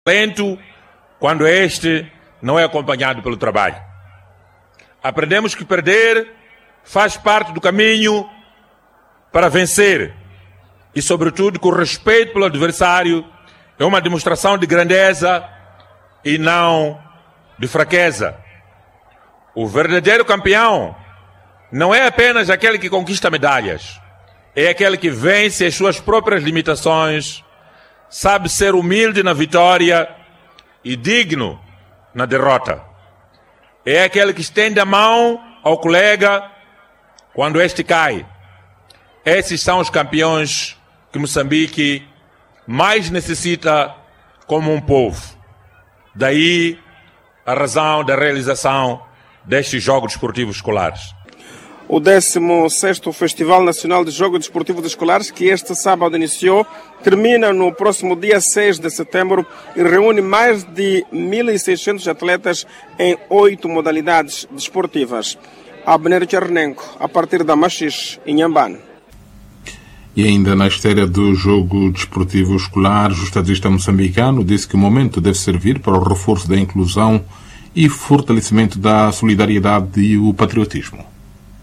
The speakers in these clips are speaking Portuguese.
talento quando este não é acompanhado pelo trabalho. Aprendemos que perder faz parte do caminho para vencer e, sobretudo, que o respeito pelo adversário é uma demonstração de grandeza e não de fraqueza. O verdadeiro campeão não é apenas aquele que conquista medalhas, é aquele que vence as suas próprias limitações, sabe ser humilde na vitória e digno na derrota. É aquele que estende a mão ao colega quando este cai. Esses são os campeões que Moçambique mais necessita como um povo. Daí a razão da realização destes Jogos Desportivos Escolares. O 16º Festival Nacional de Jogos Desportivos Escolares, que este sábado iniciou, termina no próximo dia 6 de setembro e reúne mais de 1.600 atletas em 8 modalidades desportivas. Abner Chernenko, a partir da Machixe, em Inhambane. E ainda na esteira do jogo desportivo escolar, o estadista moçambicano disse que o momento deve servir para o reforço da inclusão e fortalecimento da solidariedade e o patriotismo.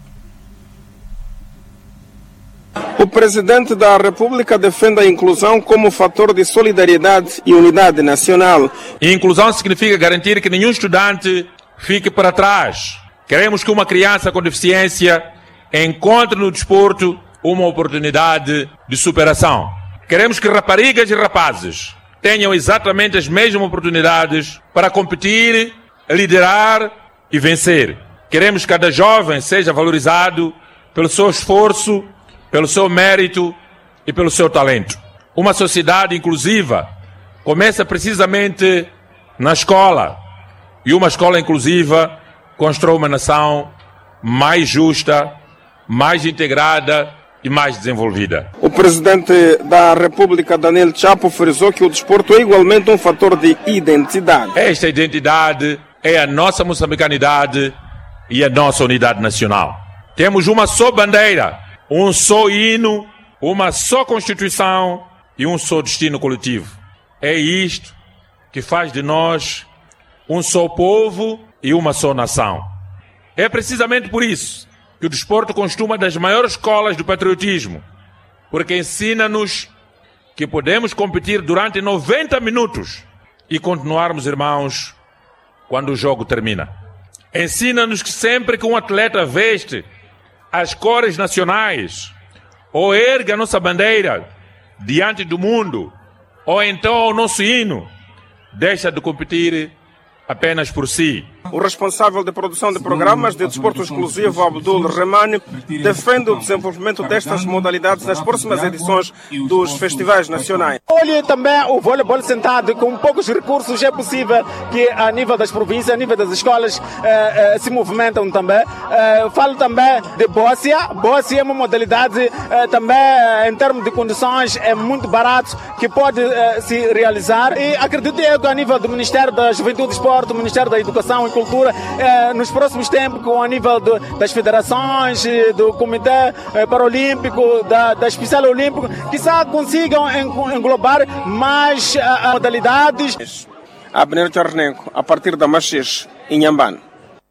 O presidente da República defende a inclusão como fator de solidariedade e unidade nacional. Inclusão significa garantir que nenhum estudante fique para trás. Queremos que uma criança com deficiência encontre no desporto uma oportunidade de superação. Queremos que raparigas e rapazes tenham exatamente as mesmas oportunidades para competir, liderar e vencer. Queremos que cada jovem seja valorizado pelo seu esforço, pelo seu mérito e pelo seu talento. Uma sociedade inclusiva começa precisamente na escola. E uma escola inclusiva constrói uma nação mais justa, mais integrada e mais desenvolvida. O presidente da República, Daniel Chapo, frisou que o desporto é igualmente um fator de identidade. Esta identidade é a nossa moçambicanidade e a nossa unidade nacional. Temos uma só bandeira, um só hino, uma só Constituição e um só destino coletivo. É isto que faz de nós um só povo e uma só nação. É precisamente por isso que o desporto constitui uma das maiores escolas do patriotismo, porque ensina-nos que podemos competir durante 90 minutos e continuarmos irmãos quando o jogo termina. Ensina-nos que sempre que um atleta veste as cores nacionais, ou ergue a nossa bandeira diante do mundo, ou então o nosso hino, deixa de competir apenas por si. O responsável de produção de programas de desporto exclusivo, Abdul Remani, defende o desenvolvimento destas modalidades nas próximas edições dos festivais nacionais. Olhe também o voleibol sentado, com poucos recursos é possível que a nível das províncias, a nível das escolas se movimentam também. Falo também de Bóssia. Bóssia é uma modalidade também em termos de condições é muito barato que pode se realizar, e acredito eu que a nível do Ministério da Juventude e Esporte, do Ministério da Educação e Cultura, nos próximos tempos, com a nível das federações, do Comitê Paralímpico, da Especial Olímpico, quizá consigam englobar mais modalidades. Abner Chernenko, a partir da Machixe, em Inhambane.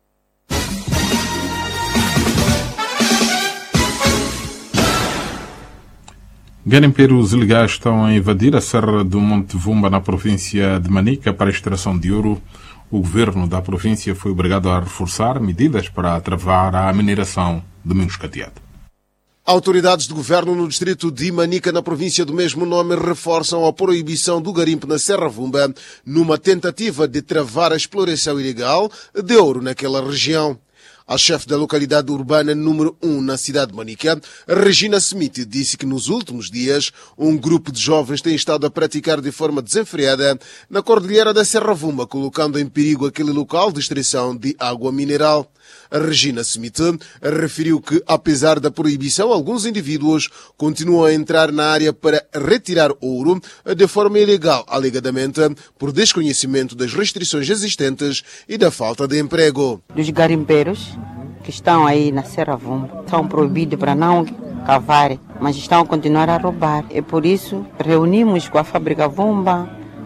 Garimpeiros ilegais estão a invadir a Serra do Monte Vumba, na província de Manica, para a extração de ouro. O governo da província foi obrigado a reforçar medidas para travar a mineração de minuscateado. Autoridades de governo no distrito de Manica, na província do mesmo nome, reforçam a proibição do garimpo na Serra Vumba, numa tentativa de travar a exploração ilegal de ouro naquela região. A chefe da localidade urbana número 1 na cidade de Manica, Regina Smith, disse que nos últimos dias um grupo de jovens tem estado a praticar de forma desenfreada na cordilheira da Serra Vumba, colocando em perigo aquele local de extração de água mineral. A Regina Smith referiu que, apesar da proibição, alguns indivíduos continuam a entrar na área para retirar ouro de forma ilegal, alegadamente por desconhecimento das restrições existentes e da falta de emprego. Dos garimpeiros que estão aí na Serra Vumba são proibidos para não cavar, mas estão a continuar a roubar. E por isso reunimos com a fábrica Vumba,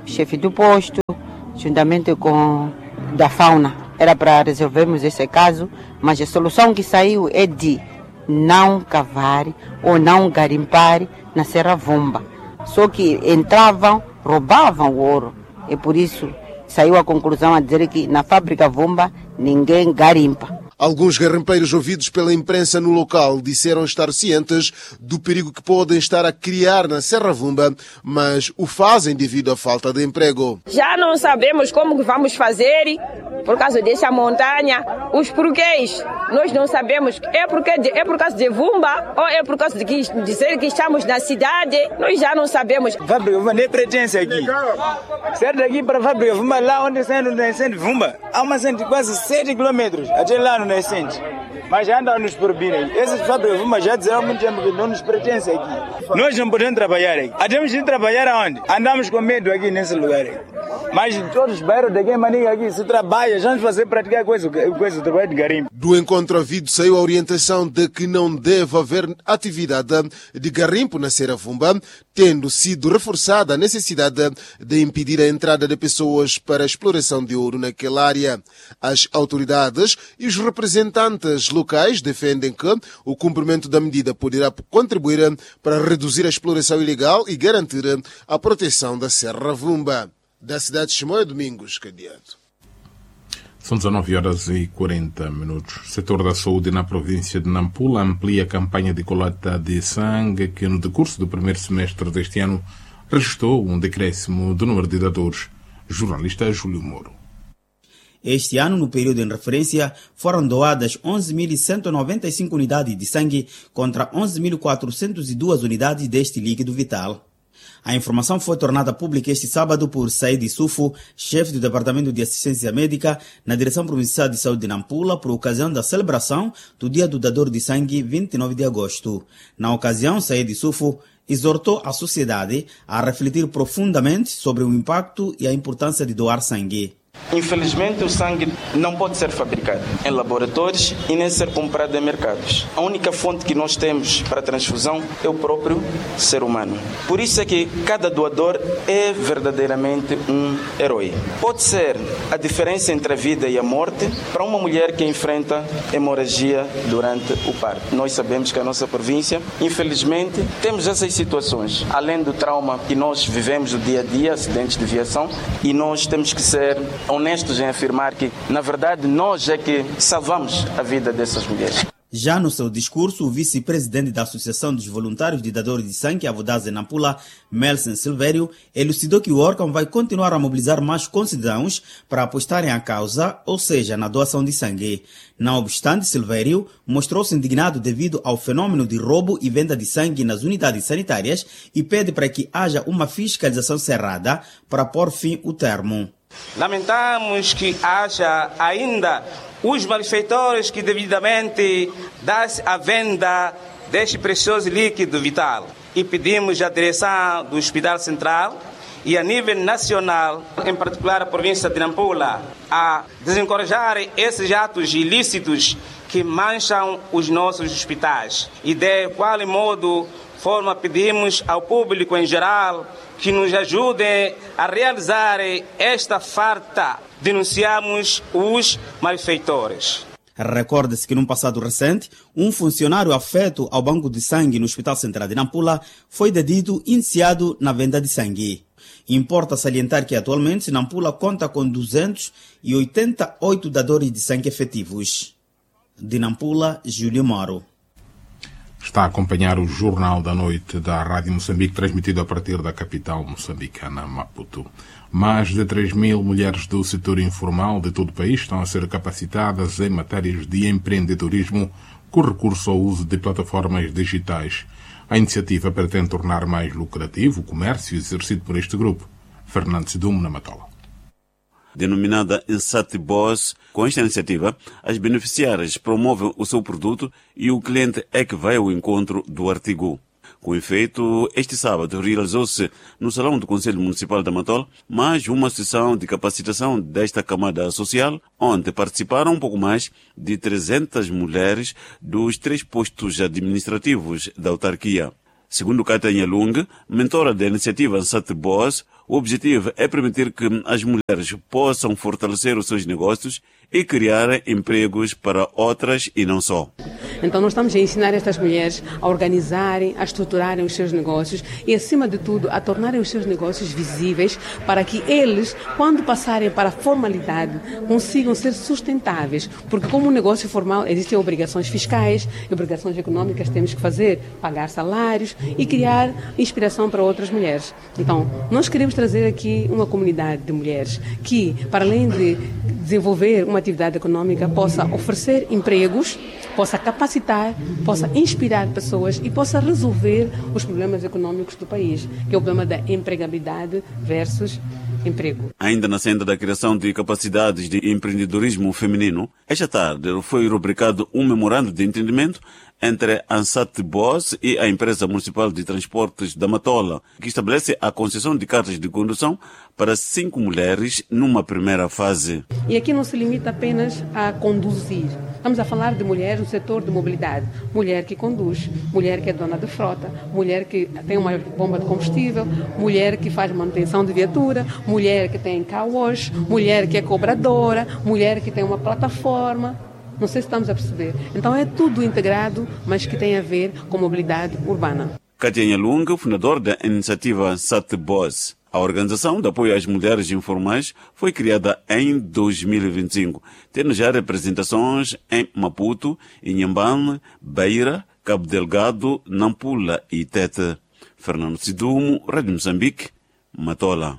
chefe do posto, juntamente com da fauna. Era para resolvermos esse caso, mas a solução que saiu é de não cavar ou não garimpar na Serra Vumba. Só que entravam, roubavam o ouro. E por isso saiu a conclusão a dizer que na fábrica Vumba ninguém garimpa. Alguns garimpeiros ouvidos pela imprensa no local disseram estar cientes do perigo que podem estar a criar na Serra Vumba, mas o fazem devido à falta de emprego. Já não sabemos como que vamos fazer por causa dessa montanha. Os porquês, nós não sabemos. É por causa de Vumba ou é por causa de dizer que estamos na cidade? Nós já não sabemos. Fábrica Vumba nem pertence aqui. Certo daqui para a Fábrica Vumba, lá onde sai no nascente Vumba, há uma de quase 7 quilômetros até lá no nascente. Mas já andam nos proibindo. Essas fábricas Vumba já disseram há muito tempo que não nos pertence aqui. Nós não podemos trabalhar aqui. Temos de trabalhar aonde? Andamos com medo aqui nesse lugar. Mas em todos os bairros daqui, maninha aqui, se trabalha, já vamos fazer praticar coisa do trabalho de garimpo. Do encontro havido saiu a orientação de que não deve haver atividade de garimpo na Serra Vumba, tendo sido reforçada a necessidade de impedir a entrada de pessoas para a exploração de ouro naquela área. As autoridades e os representantes locais defendem que o cumprimento da medida poderá contribuir para reduzir a exploração ilegal e garantir a proteção da Serra Vumba. Da cidade de Chimoio, Domingos Cadeado. São 19h40. O setor da saúde na província de Nampula amplia a campanha de coleta de sangue que, no decurso do primeiro semestre deste ano, registrou um decréscimo do número de dadores. Jornalista Júlio Moro. Este ano, no período em referência, foram doadas 11.195 unidades de sangue contra 11.402 unidades deste líquido vital. A informação foi tornada pública este sábado por Said Sufo, chefe do Departamento de Assistência Médica na Direção Provincial de Saúde de Nampula, por ocasião da celebração do Dia do Dador de Sangue, 29 de agosto. Na ocasião, Said Sufo exortou a sociedade a refletir profundamente sobre o impacto e a importância de doar sangue. Infelizmente, o sangue não pode ser fabricado em laboratórios e nem ser comprado em mercados. A única fonte que nós temos para a transfusão é o próprio ser humano. Por isso é que cada doador é verdadeiramente um herói. Pode ser a diferença entre a vida e a morte para uma mulher que enfrenta hemorragia durante o parto. Nós sabemos que a nossa província, infelizmente, temos essas situações. Além do trauma que nós vivemos no dia a dia, acidentes de viação, e nós temos que ser honestos em afirmar que, na verdade, nós é que salvamos a vida dessas mulheres. Já no seu discurso, o vice-presidente da Associação dos Voluntários de Dadores de Sangue, Avodaz em Nampula, Melson Silvério, elucidou que o órgão vai continuar a mobilizar mais concidadãos para apostarem à causa, ou seja, na doação de sangue. Não obstante, Silvério mostrou-se indignado devido ao fenômeno de roubo e venda de sangue nas unidades sanitárias e pede para que haja uma fiscalização cerrada para pôr fim ao termo. Lamentamos que haja ainda os malfeitores que devidamente dão a venda deste precioso líquido vital. E pedimos à direção do Hospital Central e a nível nacional, em particular a província de Nampula, a desencorajar esses atos ilícitos que mancham os nossos hospitais. E de qual forma pedimos ao público em geral que nos ajudem a realizar esta farta. Denunciamos os malfeitores. Recorde-se que num passado recente, um funcionário afeto ao banco de sangue no Hospital Central de Nampula foi detido e iniciado na venda de sangue. Importa salientar que atualmente Nampula conta com 288 dadores de sangue efetivos. De Nampula, Júlio Moro. Está a acompanhar o Jornal da Noite da Rádio Moçambique, transmitido a partir da capital moçambicana, Maputo. Mais de 3.000 mulheres do setor informal de todo o país estão a ser capacitadas em matérias de empreendedorismo com recurso ao uso de plataformas digitais. A iniciativa pretende tornar mais lucrativo o comércio exercido por este grupo. Fernando Sidumo, na Matola. Denominada Insat Boss, com esta iniciativa, as beneficiárias promovem o seu produto e o cliente é que vai ao encontro do artigo. Com efeito, este sábado realizou-se no Salão do Conselho Municipal da Matola mais uma sessão de capacitação desta camada social, onde participaram um pouco mais de 300 mulheres dos 3 postos administrativos da autarquia. Segundo Katia Nhalung, mentora da iniciativa Ansat Boss, o objetivo é permitir que as mulheres possam fortalecer os seus negócios e criar empregos para outras e não só. Então nós estamos a ensinar estas mulheres a organizarem, a estruturarem os seus negócios e, acima de tudo, a tornarem os seus negócios visíveis para que eles, quando passarem para a formalidade, consigam ser sustentáveis. Porque como um negócio formal, existem obrigações fiscais, obrigações econômicas que temos que fazer, pagar salários e criar inspiração para outras mulheres. Então, nós queremos trazer aqui uma comunidade de mulheres que, para além de desenvolver uma atividade econômica, possa oferecer empregos, possa capacitar, possa inspirar pessoas e possa resolver os problemas econômicos do país, que é o problema da empregabilidade versus emprego. Ainda na senda da criação de capacidades de empreendedorismo feminino, esta tarde foi rubricado um memorando de entendimento entre a Ansat Boss e a Empresa Municipal de Transportes da Matola, que estabelece a concessão de cartas de condução para 5 mulheres numa primeira fase. E aqui não se limita apenas a conduzir. Estamos a falar de mulheres no setor de mobilidade. Mulher que conduz, mulher que é dona de frota, mulher que tem uma bomba de combustível, mulher que faz manutenção de viatura, mulher que tem car wash, mulher que é cobradora, mulher que tem uma plataforma. Não sei se estamos a perceber. Então é tudo integrado, mas que tem a ver com mobilidade urbana. Katia Nhalung, fundador da iniciativa Ansat Boss. A organização de apoio às mulheres informais foi criada em 2025, tendo já representações em Maputo, Inhambane, Beira, Cabo Delgado, Nampula e Tete. Fernando Sidumo, Rádio Moçambique, Matola.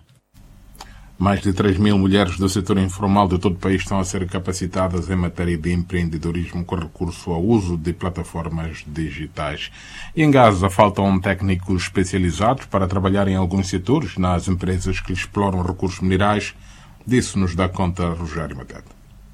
Mais de 3.000 mulheres do setor informal de todo o país estão a ser capacitadas em matéria de empreendedorismo com recurso ao uso de plataformas digitais. E em Gaza faltam técnicos especializados para trabalhar em alguns setores nas empresas que exploram recursos minerais. Disso nos dá conta Rogério Macedo.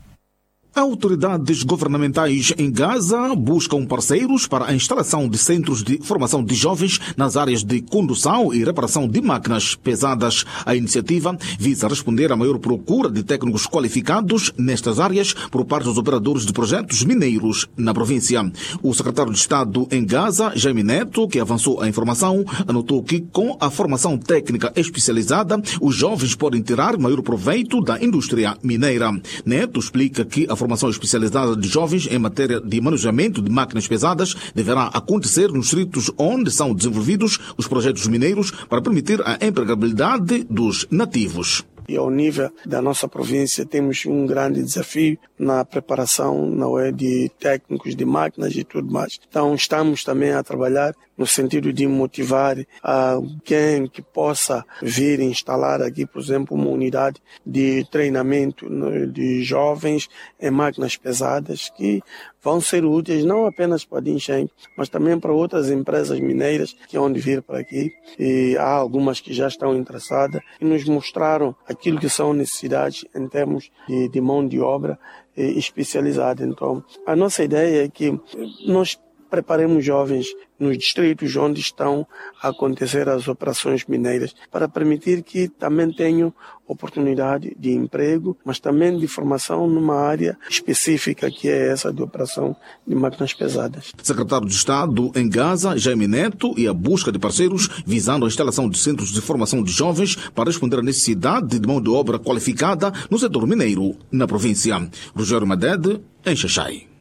Autoridades governamentais em Gaza buscam parceiros para a instalação de centros de formação de jovens nas áreas de condução e reparação de máquinas pesadas. A iniciativa visa responder à maior procura de técnicos qualificados nestas áreas por parte dos operadores de projetos mineiros na província. O secretário de Estado em Gaza, Jaime Neto, que avançou a informação, anotou que com a formação técnica especializada, os jovens podem tirar maior proveito da indústria mineira. Neto explica que a formação especializada de jovens em matéria de manejamento de máquinas pesadas deverá acontecer nos distritos onde são desenvolvidos os projetos mineiros para permitir a empregabilidade dos nativos. E ao nível da nossa província temos um grande desafio na preparação de técnicos de máquinas e tudo mais. Então estamos também a trabalhar no sentido de motivar alguém que possa vir instalar aqui, por exemplo, uma unidade de treinamento de jovens em máquinas pesadas que vão ser úteis não apenas para a Dincheng, mas também para outras empresas mineiras que vão vir para aqui. E há algumas que já estão interessadas e nos mostraram aquilo que são necessidades em termos de mão de obra especializada. Então, a nossa ideia é que nós preparemos jovens nos distritos onde estão a acontecer as operações mineiras para permitir que também tenham oportunidade de emprego, mas também de formação numa área específica que é essa de operação de máquinas pesadas. Secretário de Estado em Gaza, Jaime Neto, e a busca de parceiros visando a instalação de centros de formação de jovens para responder à necessidade de mão de obra qualificada no setor mineiro na província. Rogério Madede, em Xaxai.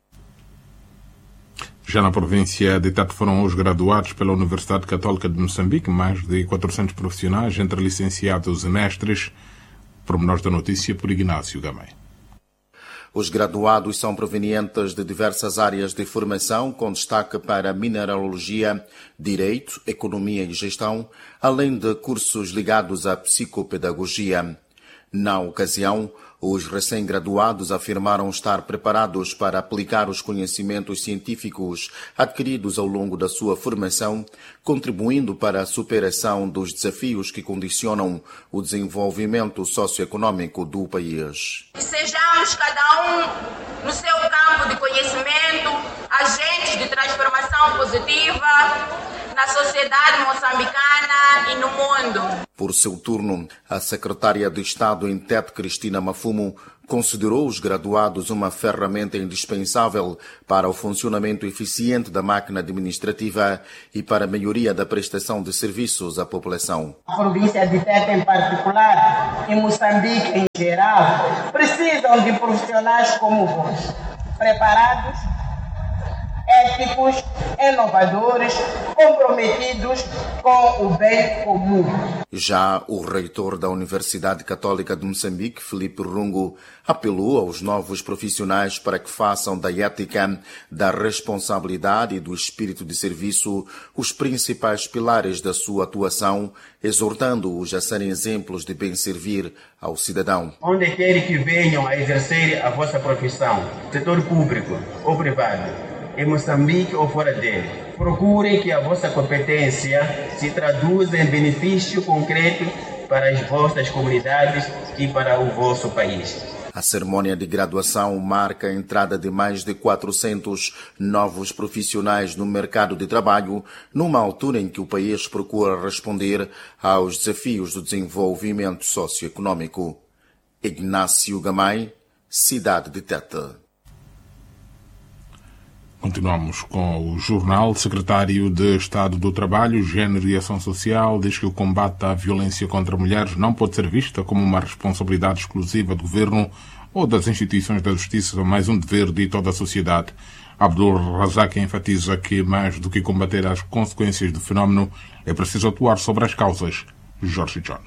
Já na província de Tete foram os graduados pela Universidade Católica de Moçambique, mais de 400 profissionais, entre licenciados e mestres. Pormenores da notícia por Ignácio Gamay. Os graduados são provenientes de diversas áreas de formação, com destaque para mineralogia, direito, economia e gestão, além de cursos ligados à psicopedagogia. Na ocasião, os recém-graduados afirmaram estar preparados para aplicar os conhecimentos científicos adquiridos ao longo da sua formação, contribuindo para a superação dos desafios que condicionam o desenvolvimento socioeconômico do país. Que sejamos cada um no seu campo de conhecimento agentes de transformação positiva na sociedade moçambicana e no mundo. Por seu turno, a secretária de Estado em Tete, Cristina Mafumo, considerou os graduados uma ferramenta indispensável para o funcionamento eficiente da máquina administrativa e para a melhoria da prestação de serviços à população. A província de Tete em particular e Moçambique em geral precisam de profissionais como vós, preparados, éticos, inovadores, comprometidos com o bem comum. Já o reitor da Universidade Católica de Moçambique, Filipe Rungo, apelou aos novos profissionais para que façam da ética, da responsabilidade e do espírito de serviço os principais pilares da sua atuação, exortando-os a serem exemplos de bem servir ao cidadão. Onde quer que venham a exercer a vossa profissão, setor público ou privado, em Moçambique ou fora dele, procurem que a vossa competência se traduza em benefício concreto para as vossas comunidades e para o vosso país. A cerimônia de graduação marca a entrada de mais de 400 novos profissionais no mercado de trabalho, numa altura em que o país procura responder aos desafios do desenvolvimento socioeconômico. Ignácio Gamay, Cidade de Tete. Continuamos com o jornal. Secretário de Estado do Trabalho, Gênero e Ação Social diz que o combate à violência contra mulheres não pode ser vista como uma responsabilidade exclusiva do governo ou das instituições da justiça, mas um dever de toda a sociedade. Abdul Razak enfatiza que, mais do que combater as consequências do fenómeno, é preciso atuar sobre as causas. Jorge John.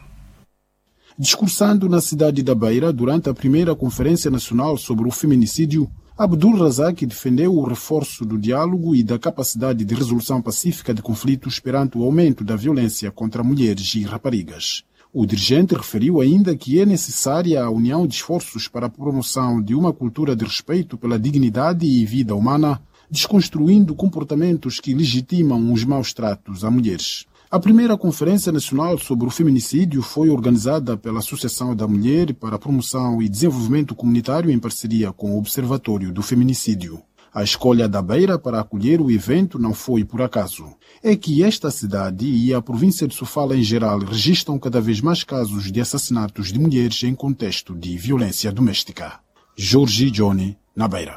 Discursando na cidade da Beira durante a primeira Conferência Nacional sobre o Feminicídio, Abdul Razak defendeu o reforço do diálogo e da capacidade de resolução pacífica de conflitos perante o aumento da violência contra mulheres e raparigas. O dirigente referiu ainda que é necessária a união de esforços para a promoção de uma cultura de respeito pela dignidade e vida humana, desconstruindo comportamentos que legitimam os maus tratos a mulheres. A primeira Conferência Nacional sobre o Feminicídio foi organizada pela Associação da Mulher para a Promoção e Desenvolvimento Comunitário em parceria com o Observatório do Feminicídio. A escolha da Beira para acolher o evento não foi por acaso. É que esta cidade e a província de Sofala em geral registram cada vez mais casos de assassinatos de mulheres em contexto de violência doméstica. Jorge Johnny, na Beira.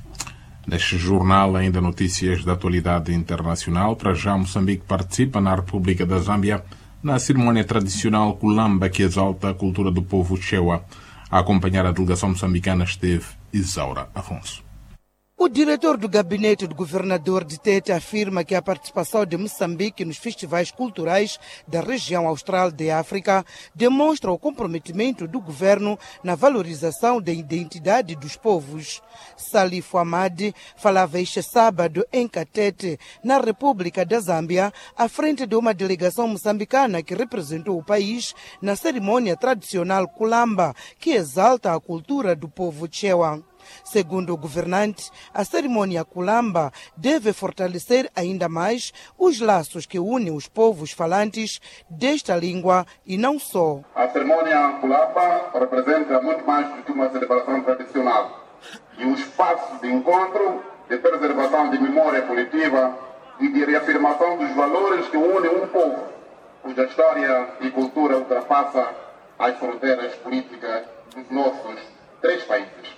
Neste jornal, ainda notícias da atualidade internacional. Para já, Moçambique participa na República da Zâmbia na cerimônia tradicional Kulamba, que exalta a cultura do povo Chewa. A acompanhar a delegação moçambicana esteve Isaura Afonso. O diretor do gabinete do governador de Tete afirma que a participação de Moçambique nos festivais culturais da região austral de África demonstra o comprometimento do governo na valorização da identidade dos povos. Salif Hamad falava este sábado em Katete, na República da Zâmbia, à frente de uma delegação moçambicana que representou o país na cerimônia tradicional Kulamba, que exalta a cultura do povo Chewa. Segundo o governante, a cerimônia Kulamba deve fortalecer ainda mais os laços que unem os povos falantes desta língua e não só. A cerimônia Kulamba representa muito mais do que uma celebração tradicional e um espaço de encontro, de preservação de memória coletiva e de reafirmação dos valores que unem um povo, cuja história e cultura ultrapassa as fronteiras políticas dos nossos três países.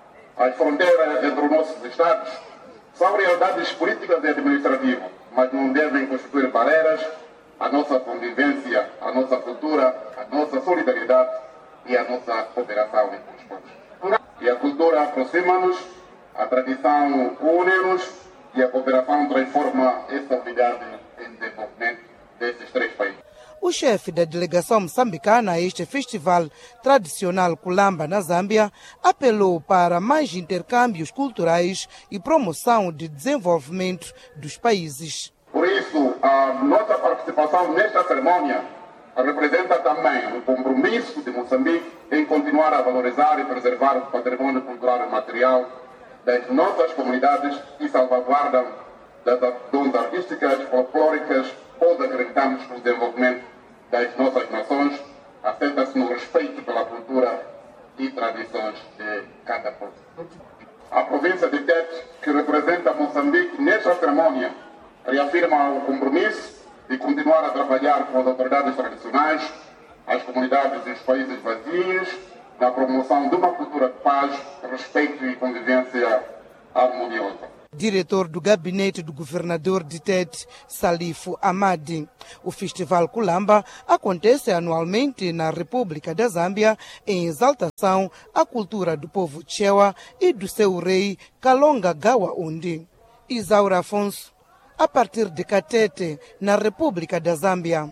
As fronteiras entre os nossos estados são realidades políticas e administrativas, mas não devem constituir barreiras à nossa convivência, à nossa cultura, à nossa solidariedade e à nossa cooperação entre os povos. E a cultura aproxima-nos, a tradição une-nos e a cooperação transforma essa unidade em desenvolvimento desses três países. O chefe da delegação moçambicana a este festival tradicional Kulamba na Zâmbia apelou para mais intercâmbios culturais e promoção de desenvolvimento dos países. Por isso, a nossa participação nesta cerimônia representa também o compromisso de Moçambique em continuar a valorizar e preservar o patrimônio cultural e material das nossas comunidades e salvaguarda das dons artísticas, folclóricas, pois acreditamos que o desenvolvimento das nossas nações assenta-se no respeito pela cultura e tradições de cada povo. A província de Tete que representa Moçambique nesta cerimônia, reafirma o compromisso de continuar a trabalhar com as autoridades tradicionais, as comunidades e os países vizinhos, na promoção de uma cultura de paz, respeito e convivência harmoniosa. Diretor do gabinete do governador de Tete, Salifo Amadi. O Festival Kulamba acontece anualmente na República da Zâmbia em exaltação à cultura do povo Chewa e do seu rei Kalonga Gawaundi. Isaura Afonso, a partir de Katete, na República da Zâmbia.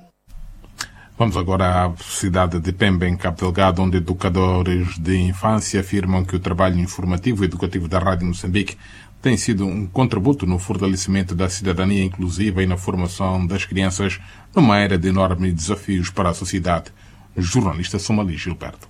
Vamos agora à cidade de Pemba, em Cabo Delgado, onde educadores de infância afirmam que o trabalho informativo e educativo da Rádio Moçambique tem sido um contributo no fortalecimento da cidadania inclusiva e na formação das crianças numa era de enormes desafios para a sociedade. Jornalista Somali Gilberto.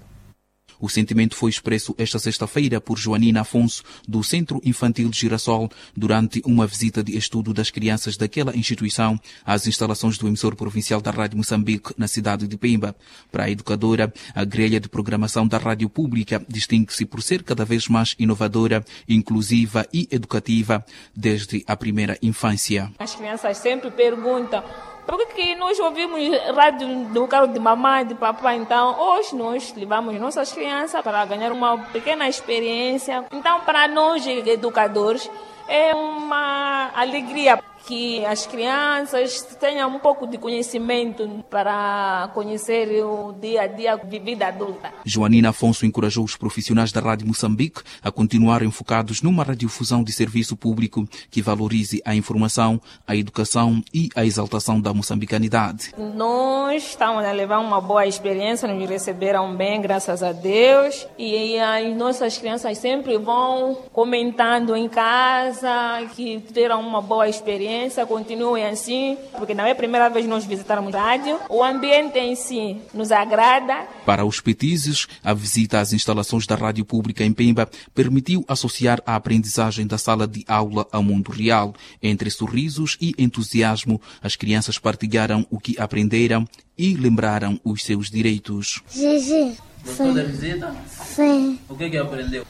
O sentimento foi expresso esta sexta-feira por Joanina Afonso, do Centro Infantil Girassol, durante uma visita de estudo das crianças daquela instituição às instalações do emissor provincial da Rádio Moçambique, na cidade de Pemba. Para a educadora, a grelha de programação da rádio pública distingue-se por ser cada vez mais inovadora, inclusiva e educativa desde a primeira infância. As crianças sempre perguntam: por que nós ouvimos rádio do carro de mamãe, de papai? Então, hoje nós levamos nossas crianças para ganhar uma pequena experiência. Então, para nós, educadores, é uma alegria que as crianças tenham um pouco de conhecimento para conhecer o dia a dia de vida adulta. Joanina Afonso encorajou os profissionais da Rádio Moçambique a continuarem focados numa radiodifusão de serviço público que valorize a informação, a educação e a exaltação da moçambicanidade. Nós estamos a levar uma boa experiência, nos receberam bem, graças a Deus, e as nossas crianças sempre vão comentando em casa que terão uma boa experiência. Continuem assim, porque não é a primeira vez que nós visitarmos a rádio. O ambiente em si nos agrada. Para os petizes, a visita às instalações da Rádio Pública em Pemba permitiu associar a aprendizagem da sala de aula ao mundo real. Entre sorrisos e entusiasmo, as crianças partilharam o que aprenderam e lembraram os seus direitos. Gigi. Gostou da visita? Sim. O que aprendeu?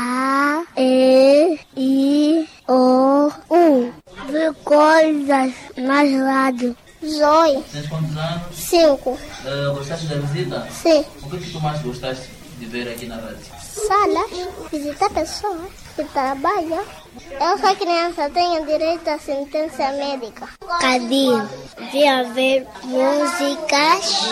A, E, I, O, U. Vi coisas nas rádios. Zoe. Tens quantos anos? 5. Gostaste da visita? Sim. O que tu mais gostaste de ver aqui na rádio? Salas, visitar pessoas que trabalham. Eu sou criança, tenho direito à assistência médica. Cadeira. Via ver músicas,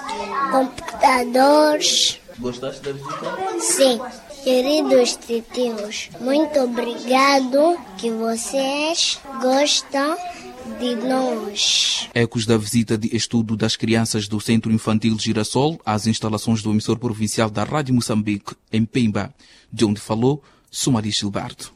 computadores. Gostaste da visita? Sim. Queridos tios, muito obrigado que vocês gostam de nós. Ecos da visita de estudo das crianças do Centro Infantil Girassol às instalações do emissor provincial da Rádio Moçambique, em Pemba, de onde falou Somali Gilberto.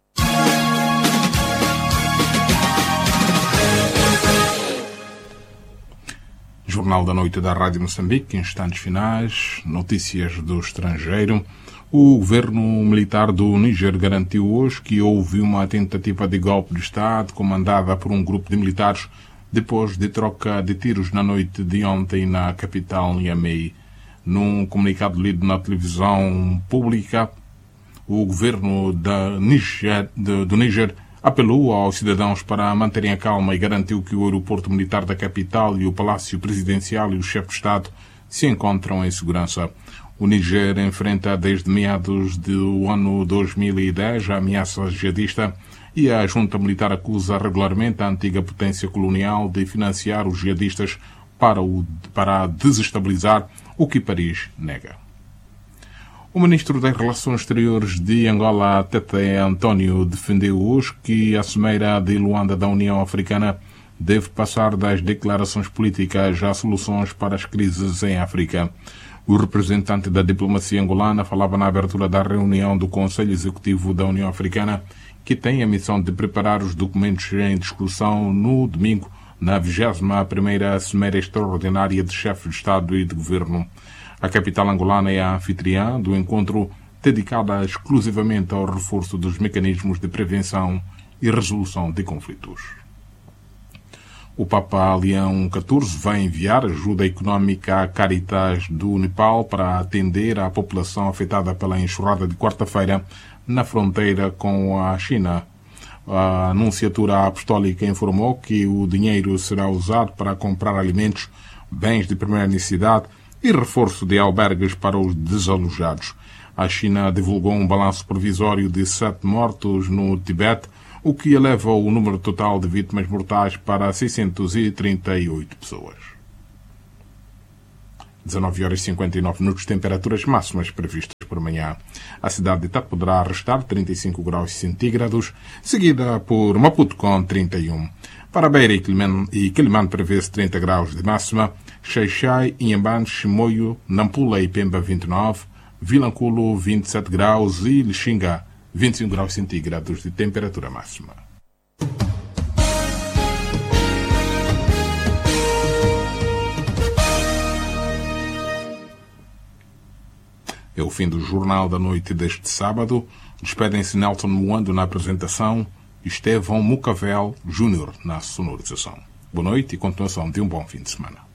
Jornal da Noite da Rádio Moçambique, instantes finais, notícias do estrangeiro. O governo militar do Níger garantiu hoje que houve uma tentativa de golpe de Estado comandada por um grupo de militares depois de troca de tiros na noite de ontem na capital Niamey. Num comunicado lido na televisão pública, o governo do Níger apelou aos cidadãos para manterem a calma e garantiu que o aeroporto militar da capital e o Palácio Presidencial e o chefe de Estado se encontram em segurança. O Níger enfrenta desde meados do ano 2010 a ameaça jihadista e a junta militar acusa regularmente a antiga potência colonial de financiar os jihadistas para desestabilizar, o que Paris nega. O ministro das Relações Exteriores de Angola, Tete António, defendeu hoje que a Cimeira de Luanda da União Africana deve passar das declarações políticas a soluções para as crises em África. O representante da diplomacia angolana falava na abertura da reunião do Conselho Executivo da União Africana, que tem a missão de preparar os documentos em discussão no domingo, na 21ª Cimeira Extraordinária de Chefes de Estado e de Governo. A capital angolana é a anfitriã do encontro, dedicada exclusivamente ao reforço dos mecanismos de prevenção e resolução de conflitos. O Papa Leão XIV vai enviar ajuda económica à Caritas do Nepal para atender à população afetada pela enxurrada de quarta-feira na fronteira com a China, A Anunciatura Apostólica informou que o dinheiro será usado para comprar alimentos, bens de primeira necessidade e reforço de albergues para os desalojados. A China divulgou um balanço provisório de 7 mortos no Tibete, o que eleva o número total de vítimas mortais para 638 pessoas. 19h59, temperaturas máximas previstas por amanhã. A cidade de Tete poderá registrar 35 graus centígrados, seguida por Maputo com 31. Para Beira e Quelimane prevê-se 30 graus de máxima, Xai-Xai, Inhambane, Chimoio, Nampula e Pemba 29, Vilanculo 27 graus e Lixinga 25 graus centígrados de temperatura máxima. É o fim do Jornal da Noite deste sábado. Despedem-se Nelson Moando na apresentação e Estevão Mucavel Júnior na sonorização. Boa noite e continuação de um bom fim de semana.